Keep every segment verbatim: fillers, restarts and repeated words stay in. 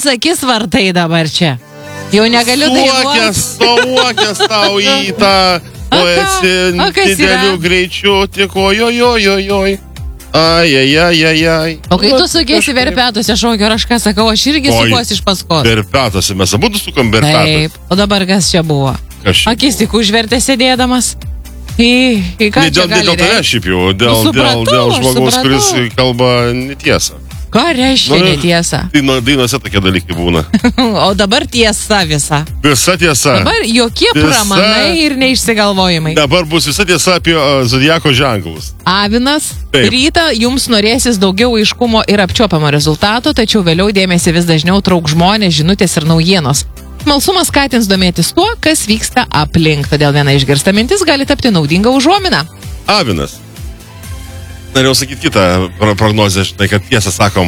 Visas akis vartai dabar čia. Jau negaliu dainuoti. Suokęs, suokęs tau į tą, o esi dideliu greičiu, tik ojojojojoj. Ai, ai, ai, ai, ai. O kai tu sukiesi verpetuose šokio, aš ką sakau, aš irgi sukuosi iš paskos. Verpetuose, mes abu sukam verpetuose. Taip, o dabar kas čia buvo? Akis tik užvertė sėdėdamas. Į, į ką čia gali reikti? Ne dėl tave šiaip jau, dėl, nu, supratau, dėl žmogaus, kuris kalba netiesą. Ką reiškia nu, netiesa? Dainose tokie dalykai būna. O dabar tiesa visa. Visa tiesa. Dabar jokie visa... pramanai ir neišsigalvojimai. Dabar bus visa tiesa apie uh, zodiako ženklus. Avinas, Taip. Rytą jums norėsis daugiau aiškumo ir apčiuopiamo rezultato, tačiau vėliau dėmesį vis dažniau trauk žmonės, žinutės ir naujienos. Smalsumas skatins domėtis tuo, kas vyksta aplink, todėl viena išgirsta mintis gali tapti naudinga užuomina. Avinas. Norėjau sakyti kitą prognozę, žinai, kad tiesą sakom.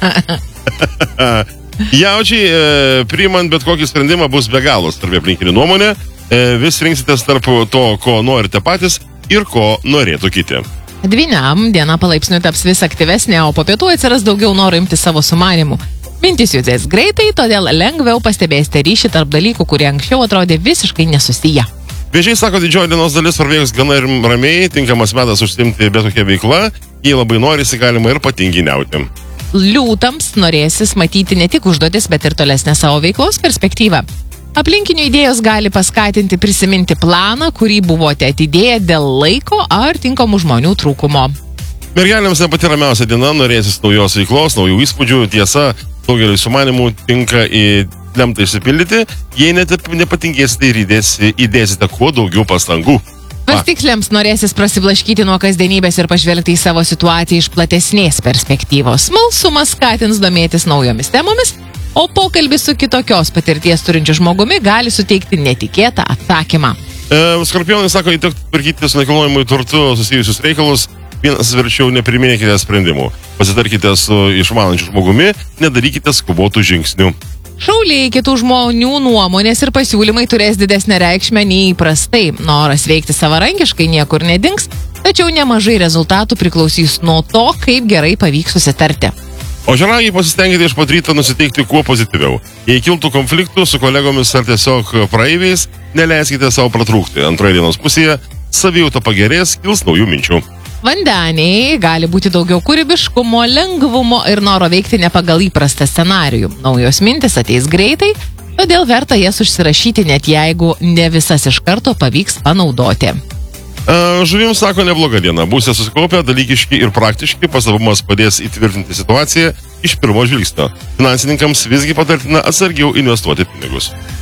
Jaučiai, e, priimant bet kokį sprendimą bus be galo svarbi aplinkinių nuomonė. E, vis rinksitės tarp to, ko norite patys ir ko norėtų kiti. Dvyniam diena palaipsniui taps vis aktyvesnė, o po pietų atsiras daugiau noro imti savo sumanimų. Mintis judės greitai, todėl lengviau pastebėsite ryšį tarp dalykų, kurie anksčiau atrodė visiškai nesusiję. Vėžiai sako, didžioji dienos dalis prabėgs gana ir ramiai, tinkamas metas užsiimti bet kokią veiklą, jei labai norisi, galima ir patinginiauti. Liūtams norėsis matyti ne tik užduotis, bet ir tolesnę savo veiklos perspektyvą. Aplinkinių idėjos gali paskatinti prisiminti planą, kurį buvote atidėję dėl laiko ar tinkamų žmonių trūkumo. Mergelėms ne pati ramiausia diena, norėsis naujos veiklos, naujų įspūdžių, tiesa, daugeliu sumanimų tinka į lemtą išsipildyti, jei net nepatingėsite ir įdėsite, įdėsite kuo daugiau pastangų. Svarstykliams norėsis prasiblaškyti nuo kasdienybės ir pažvelgti į savo situaciją iš platesnės perspektyvos. Smalsumas skatins domėtis naujomis temomis, o pokalbis su kitokios patirties turinčiu žmogumi gali suteikti netikėtą atsakymą. E, Skorpionai sako, įtektų tvarkyti su nekilnojamu turtu susijusius reikalus, vienas verčiau nepriminėkite sprendimų. Pasitarkite su išmanančiu žmogumi, nedarykite skubotų žingsnių. Šauliai kitų žmonių nuomonės ir pasiūlymai turės didesnę reikšmę nei įprastai. Noras veikti savarankiškai niekur nedings, tačiau nemažai rezultatų priklausys nuo to, kaip gerai pavyks susitarti. O žaragiai pasistengite iš pat ryto nusiteikti kuo pozityviau. Jei kiltų konfliktų su kolegomis ar tiesiog praeiviais, neleiskite savo pratrūkti. Antroje dienos pusėje savijauta pagerės, kils naujų minčių. Vandeniai gali būti daugiau kūrybiškumo, lengvumo ir noro veikti ne pagal įprastą scenarijų. Naujos mintis ateis greitai, todėl verta jas užsirašyti, net jeigu ne visas iš karto pavyks panaudoti. Žuvims sako nebloga diena. Būsite susikaupę, dalykiški ir praktiški, pastabumas padės įtvirtinti situaciją iš pirmo žvilgsnio. Finansininkams visgi patartina atsargiau investuoti pinigus.